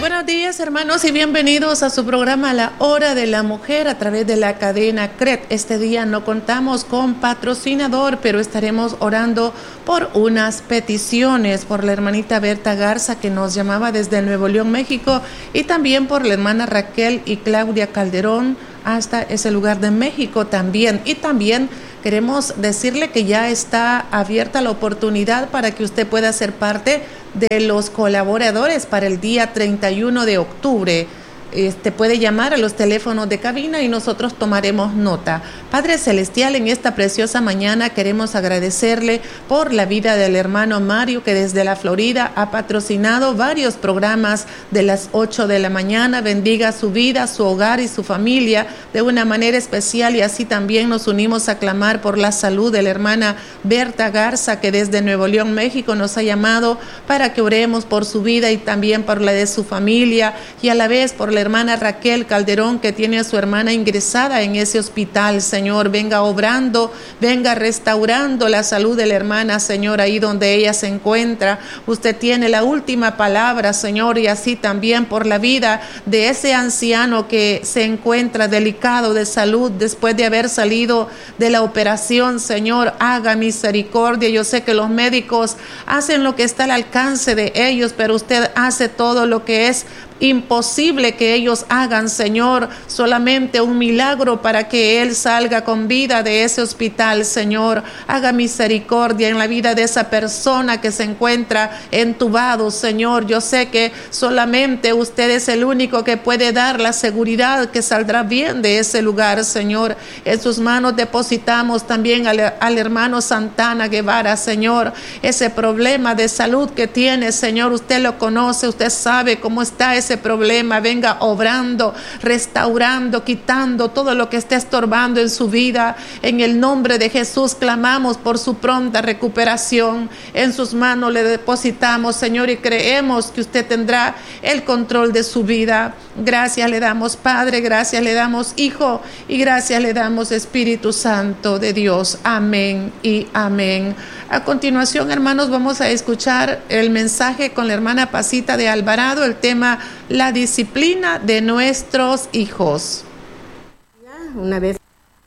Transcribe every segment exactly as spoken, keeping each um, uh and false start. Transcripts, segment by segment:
Buenos días, hermanos, y bienvenidos a su programa La Hora de la Mujer a través de la cadena C R E T. Este día no contamos con patrocinador, pero estaremos orando por unas peticiones, por la hermanita Berta Garza, que nos llamaba desde Nuevo León, México, y también por la hermana Raquel y Claudia Calderón, hasta ese lugar de México también. Y también queremos decirle que ya está abierta la oportunidad para que usted pueda ser parte de los colaboradores para el día treinta y uno de octubre. Este puede llamar a los teléfonos de cabina y nosotros tomaremos nota. Padre Celestial, en esta preciosa mañana queremos agradecerle por la vida del hermano Mario, que desde la Florida ha patrocinado varios programas de las ocho de la mañana. Bendiga su vida, su hogar y su familia de una manera especial, y así también nos unimos a clamar por la salud de la hermana Berta Garza, que desde Nuevo León, México, nos ha llamado para que oremos por su vida y también por la de su familia, y a la vez por la la hermana Raquel Calderón, que tiene a su hermana ingresada en ese hospital. Señor, venga obrando, venga restaurando la salud de la hermana, Señor, ahí donde ella se encuentra. Usted tiene la última palabra, Señor, y así también por la vida de ese anciano que se encuentra delicado de salud después de haber salido de la operación. Señor, haga misericordia. Yo sé que los médicos hacen lo que está al alcance de ellos, pero usted hace todo lo que es imposible que ellos hagan, Señor. Solamente un milagro para que él salga con vida de ese hospital, Señor. Haga misericordia en la vida de esa persona que se encuentra entubado, Señor. Yo sé que solamente usted es el único que puede dar la seguridad que saldrá bien de ese lugar, Señor. En sus manos depositamos también al, al hermano Santana Guevara, Señor. Ese problema de salud que tiene, Señor, usted lo conoce, usted sabe cómo está ese problema. Venga obrando, restaurando, quitando todo lo que esté estorbando en su vida. En el nombre de Jesús clamamos por su pronta recuperación. En sus manos le depositamos, Señor, y creemos que usted tendrá el control de su vida. Gracias le damos, Padre, gracias le damos, Hijo, y gracias le damos, Espíritu Santo de Dios. Amén y amén. A continuación, hermanos, vamos a escuchar el mensaje con la hermana Pasita de Alvarado, el tema la disciplina de nuestros hijos. Una vez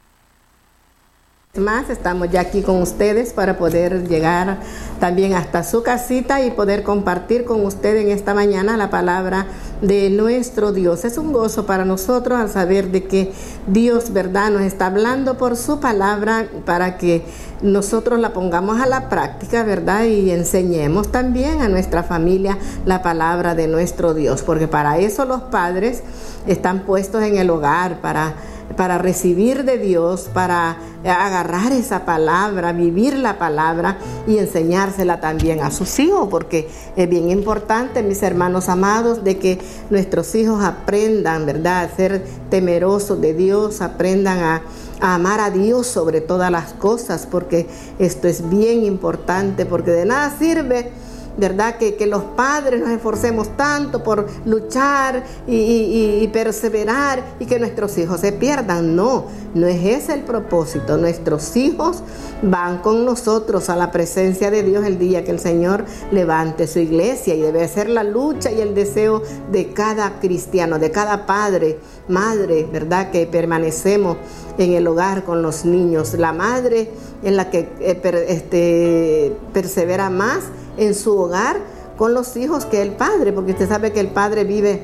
más estamos ya aquí con ustedes para poder llegar también hasta su casita y poder compartir con ustedes en esta mañana la palabra de nuestro Dios. Es un gozo para nosotros al saber de que Dios, verdad, nos está hablando por su palabra para que nosotros la pongamos a la práctica, verdad, y enseñemos también a nuestra familia la palabra de nuestro Dios, porque para eso los padres están puestos en el hogar, para para recibir de Dios, para agarrar esa palabra, vivir la palabra y enseñársela también a sus hijos, porque es bien importante, mis hermanos amados, de que nuestros hijos aprendan, ¿verdad?, a ser temerosos de Dios, aprendan a, a amar a Dios sobre todas las cosas, porque esto es bien importante, porque de nada sirve, ¿verdad?, que, que los padres nos esforcemos tanto por luchar y, y, y perseverar y que nuestros hijos se pierdan. No, no es ese el propósito. Nuestros hijos van con nosotros a la presencia de Dios el día que el Señor levante su iglesia, y debe ser la lucha y el deseo de cada cristiano, de cada padre, madre, ¿verdad?, que permanecemos en el hogar con los niños. La madre es la que eh, per, este, persevera más en su hogar con los hijos que el padre, porque usted sabe que el padre vive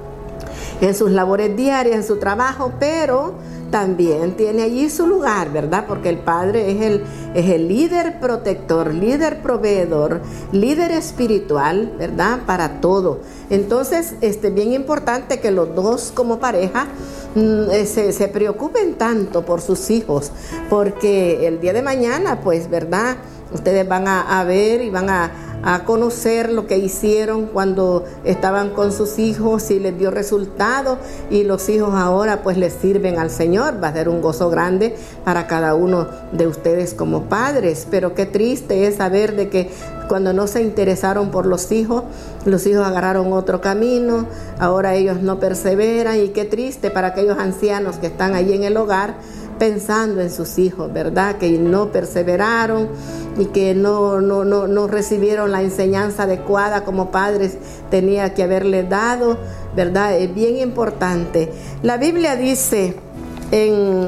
en sus labores diarias, en su trabajo, pero también tiene allí su lugar, ¿verdad? Porque el padre es el, es el líder protector, líder proveedor, líder espiritual, ¿verdad?, para todo. Entonces, este, bien importante que los dos como pareja mm, se, se preocupen tanto por sus hijos, porque el día de mañana, pues, ¿verdad?, ustedes van a, a ver y van a, a conocer lo que hicieron cuando estaban con sus hijos y les dio resultado, y los hijos ahora pues les sirven al Señor. Va a ser un gozo grande para cada uno de ustedes como padres, pero qué triste es saber de que cuando no se interesaron por los hijos, los hijos agarraron otro camino, ahora ellos no perseveran, y qué triste para aquellos ancianos que están ahí en el hogar, pensando en sus hijos, ¿verdad? Que no perseveraron y que no, no, no, no recibieron la enseñanza adecuada como padres tenía que haberles dado, ¿verdad? Es bien importante. La Biblia dice en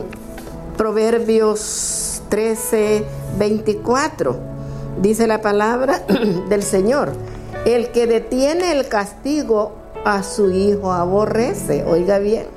Proverbios trece, veinticuatro, dice la palabra del Señor: el que detiene el castigo a su hijo aborrece. Oiga bien.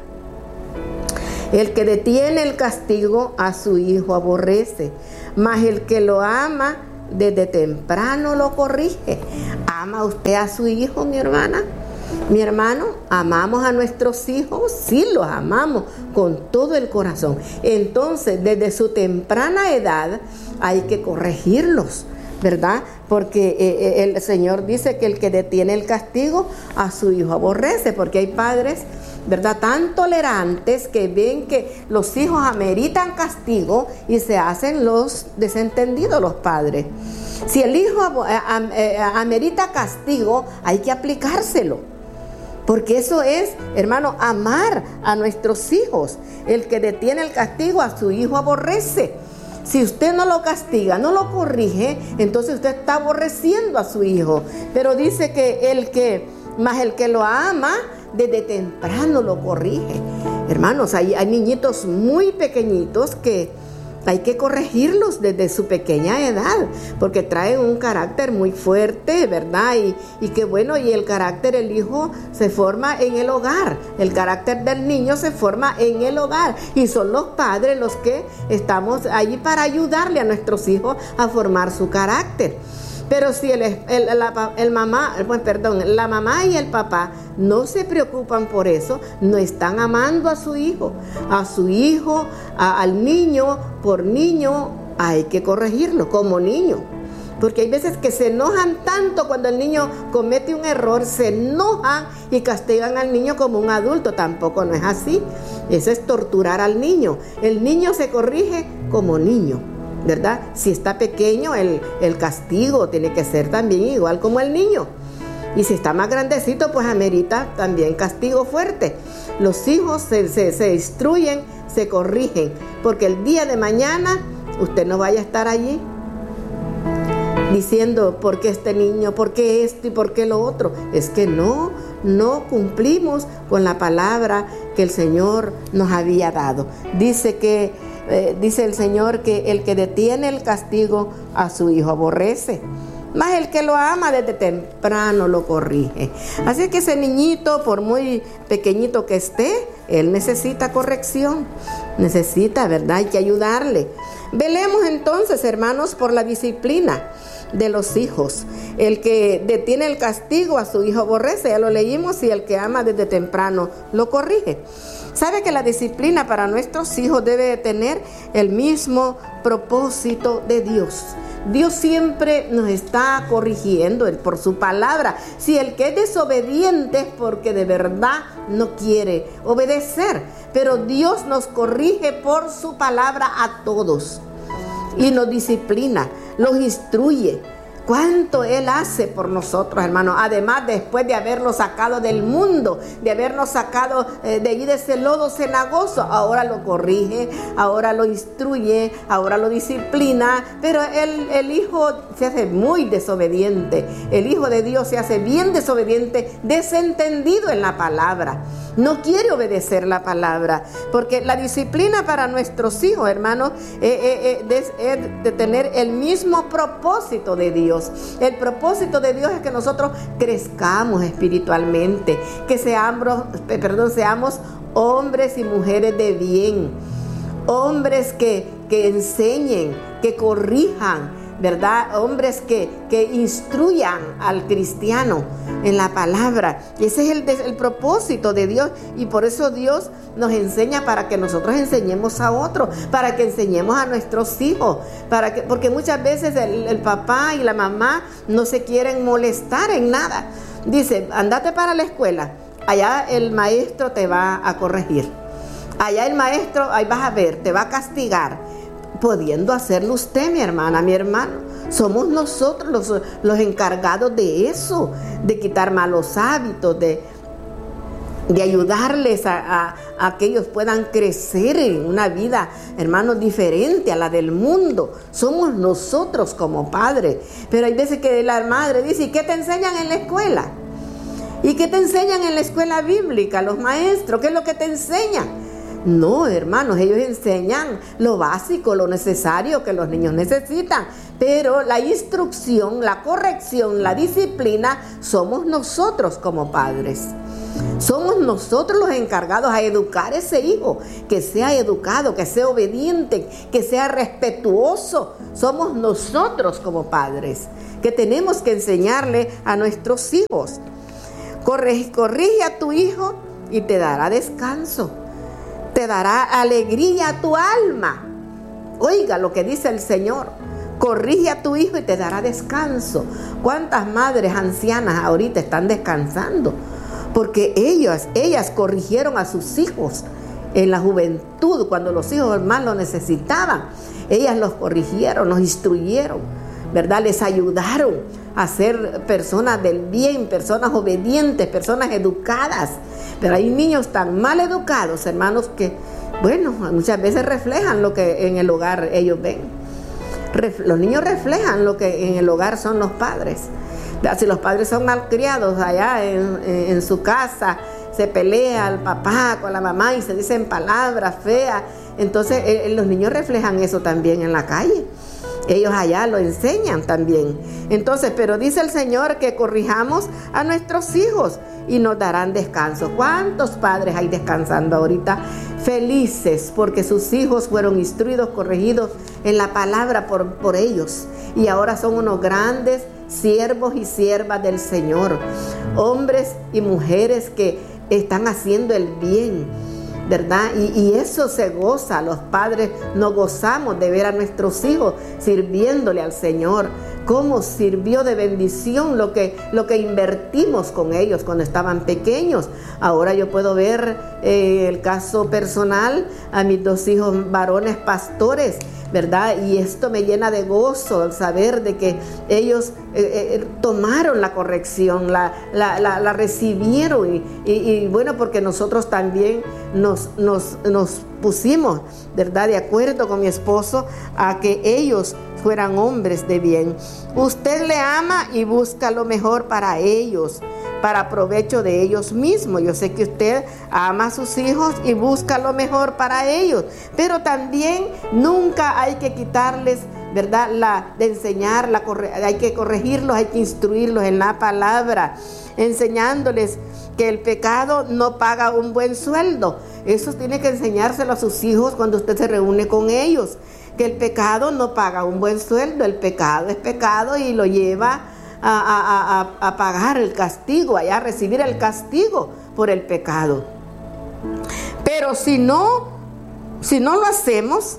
El que detiene el castigo a su hijo aborrece, mas el que lo ama desde temprano lo corrige. ¿Ama usted a su hijo, mi hermana? Mi hermano, ¿amamos a nuestros hijos? Sí, los amamos con todo el corazón. Entonces, desde su temprana edad hay que corregirlos, ¿verdad? Porque eh, el Señor dice que el que detiene el castigo a su hijo aborrece, porque hay padres, ¿verdad?, tan tolerantes que ven que los hijos ameritan castigo y se hacen los desentendidos los padres. Si el hijo amerita castigo, hay que aplicárselo, porque eso es, hermano, amar a nuestros hijos. El que detiene el castigo a su hijo aborrece. Si usted no lo castiga, no lo corrige, entonces usted está aborreciendo a su hijo. Pero dice que el que, más el que lo ama, desde temprano lo corrige. Hermanos, hay, hay niñitos muy pequeñitos que hay que corregirlos desde su pequeña edad, porque traen un carácter muy fuerte, ¿verdad? Y, y que bueno, y el carácter del hijo se forma en el hogar, el carácter del niño se forma en el hogar, y son los padres los que estamos allí para ayudarle a nuestros hijos a formar su carácter. Pero si el, el, la, el mamá, pues, perdón, la mamá y el papá no se preocupan por eso, no están amando a su hijo, a su hijo, a, al niño, por niño, hay que corregirlo como niño. Porque hay veces que se enojan tanto cuando el niño comete un error, se enojan y castigan al niño como un adulto. Tampoco no es así. Eso es torturar al niño. El niño se corrige como niño, ¿verdad? Si está pequeño, el, el castigo tiene que ser también igual como el niño. Y si está más grandecito, pues amerita también castigo fuerte. Los hijos se, se, se instruyen, se corrigen, porque el día de mañana usted no vaya a estar allí diciendo por qué este niño, por qué esto y por qué lo otro. Es que no, no cumplimos con la palabra que el Señor nos había dado. Dice que Eh, dice el Señor que el que detiene el castigo a su hijo aborrece, mas el que lo ama desde temprano lo corrige. Así que ese niñito, por muy pequeñito que esté, él necesita corrección, necesita, ¿verdad? Hay que ayudarle. Velemos entonces, hermanos, por la disciplina de los hijos. El que detiene el castigo a su hijo aborrece, ya lo leímos, y el que ama desde temprano lo corrige. ¿Sabe que la disciplina para nuestros hijos debe tener el mismo propósito de Dios? Dios siempre nos está corrigiendo por su palabra. Si el que es desobediente es porque de verdad no quiere obedecer, pero Dios nos corrige por su palabra a todos y nos disciplina, los instruye. ¿Cuánto Él hace por nosotros, hermanos? Además, después de habernos sacado del mundo, de habernos sacado eh, de allí de ese lodo cenagoso, ahora lo corrige, ahora lo instruye, ahora lo disciplina. Pero el, el Hijo se hace muy desobediente. El Hijo de Dios se hace bien desobediente, desentendido en la palabra. No quiere obedecer la palabra, porque la disciplina para nuestros hijos, hermanos, eh, eh, eh, es, es de tener el mismo propósito de Dios. El propósito de Dios es que nosotros crezcamos espiritualmente, que seamos, perdón, seamos hombres y mujeres de bien, hombres que, que enseñen, que corrijan, ¿verdad? Hombres que, que instruyan al cristiano en la palabra. Y ese es el, el propósito de Dios, y por eso Dios nos enseña, para que nosotros enseñemos a otros, para que enseñemos a nuestros hijos, para que, porque muchas veces el, el papá y la mamá no se quieren molestar en nada. Dice, andate para la escuela, allá el maestro te va a corregir, allá el maestro, ahí vas a ver, te va a castigar. Pudiendo hacerlo usted, mi hermana, mi hermano. Somos nosotros los, los encargados de eso, de quitar malos hábitos, de, de ayudarles a, a, a que ellos puedan crecer en una vida, hermanos, diferente a la del mundo. Somos nosotros como padres. Pero hay veces que la madre dice, ¿y qué te enseñan en la escuela? ¿Y qué te enseñan en la escuela bíblica, los maestros? ¿Qué es lo que te enseñan? No, hermanos, ellos enseñan lo básico, lo necesario que los niños necesitan. Pero la instrucción, la corrección, la disciplina, somos nosotros como padres. Somos nosotros los encargados a educar a ese hijo, que sea educado, que sea obediente, que sea respetuoso. Somos nosotros como padres que tenemos que enseñarle a nuestros hijos. Corrige, corrige a tu hijo y te dará descanso. Te dará alegría a tu alma. Oiga lo que dice el Señor. Corrige a tu hijo y te dará descanso. ¿Cuántas madres ancianas ahorita están descansando? Porque ellas, ellas corrigieron a sus hijos en la juventud, cuando los hijos más lo necesitaban. Ellas los corrigieron, los instruyeron, ¿verdad? Les ayudaron a ser personas del bien, personas obedientes, personas educadas. Pero hay niños tan mal educados, hermanos, que, bueno, muchas veces reflejan lo que en el hogar ellos ven. Ref, los niños reflejan lo que en el hogar son los padres. Si los padres son malcriados allá en, en, en su casa, se pelea el papá con la mamá y se dicen palabras feas, entonces eh, los niños reflejan eso también en la calle. Ellos allá lo enseñan también. Entonces, pero dice el Señor que corrijamos a nuestros hijos y nos darán descanso. ¿Cuántos padres hay descansando ahorita? Felices porque sus hijos fueron instruidos, corregidos en la palabra por, por ellos. Y ahora son unos grandes siervos y siervas del Señor. Hombres y mujeres que están haciendo el bien, ¿verdad? Y, y eso se goza. Los padres nos gozamos de ver a nuestros hijos sirviéndole al Señor. Cómo sirvió de bendición lo que, lo que invertimos con ellos cuando estaban pequeños. Ahora yo puedo ver eh, el caso personal a mis dos hijos varones pastores, ¿verdad? Y esto me llena de gozo al saber de que ellos eh, eh, tomaron la corrección, la, la, la, la recibieron y, y, y bueno, porque nosotros también nos, nos, nos pusimos, ¿verdad?, de acuerdo con mi esposo a que ellos fueran hombres de bien. Usted le ama y busca lo mejor para ellos, para provecho de ellos mismos. Yo sé que usted ama a sus hijos y busca lo mejor para ellos, pero también nunca hay que quitarles, ¿verdad?, la de enseñar, la corre, hay que corregirlos, hay que instruirlos en la palabra, enseñándoles que el pecado no paga un buen sueldo. Eso tiene que enseñárselo a sus hijos cuando usted se reúne con ellos, que el pecado no paga un buen sueldo. El pecado es pecado y lo lleva a, a, a, a pagar el castigo, allá a recibir el castigo por el pecado. Pero si no, si no lo hacemos,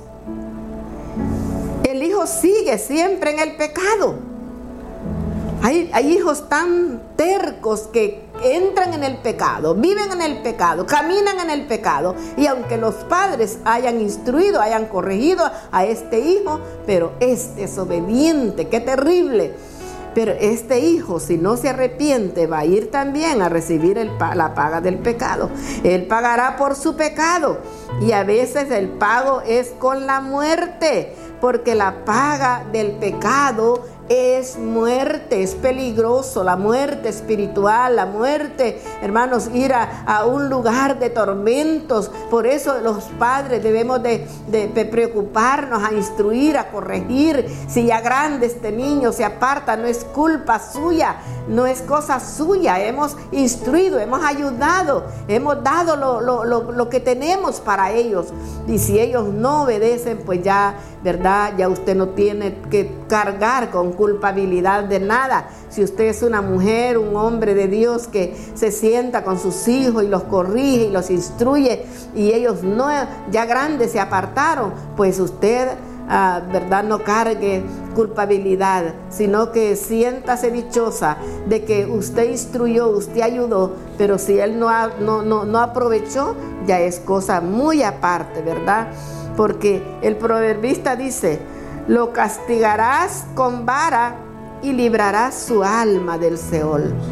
el hijo sigue siempre en el pecado. Hay, hay hijos tan tercos que entran en el pecado, viven en el pecado, caminan en el pecado. Y aunque los padres hayan instruido, hayan corregido a este hijo, pero es desobediente, qué terrible. Pero este hijo, si no se arrepiente, va a ir también a recibir el, la paga del pecado. Él pagará por su pecado. Y a veces el pago es con la muerte, porque la paga del pecado es muerte, es peligroso, la muerte espiritual, la muerte, hermanos, ir a, a un lugar de tormentos. Por eso los padres debemos de, de, de preocuparnos, a instruir, a corregir. Si ya grande este niño se aparta, no es culpa suya, no es cosa suya. Hemos instruido, hemos ayudado, hemos dado lo, lo, lo, lo que tenemos para ellos. Y si ellos no obedecen, pues ya, ¿verdad?, ya usted no tiene que cargar con culpabilidad de nada. Si usted es una mujer, un hombre de Dios que se sienta con sus hijos y los corrige y los instruye, y ellos no, ya grandes se apartaron, pues usted, uh, ¿verdad?, no cargue culpabilidad, sino que siéntase dichosa de que usted instruyó, usted ayudó, pero si él no, ha, no, no, no aprovechó, ya es cosa muy aparte, ¿verdad? Porque el proverbista dice: lo castigarás con vara y librarás su alma del Seol.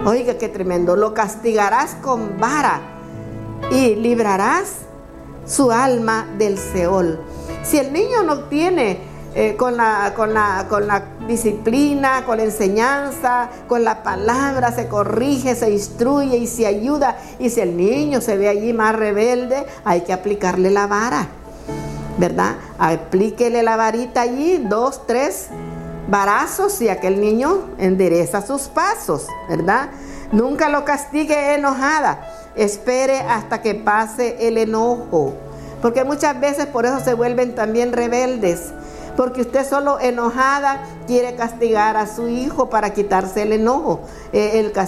Oiga, qué tremendo. Lo castigarás con vara y librarás su alma del Seol. Si el niño no tiene eh, con, la, con, la, con la disciplina, con la enseñanza, con la palabra, se corrige, se instruye y se ayuda, y si el niño se ve allí más rebelde, hay que aplicarle la vara, ¿verdad? Aplíquele la varita allí, dos, tres varazos, y aquel niño endereza sus pasos, ¿verdad? Nunca lo castigue enojada, espere hasta que pase el enojo, porque muchas veces por eso se vuelven también rebeldes, porque usted solo enojada quiere castigar a su hijo para quitarse el enojo. Eh, el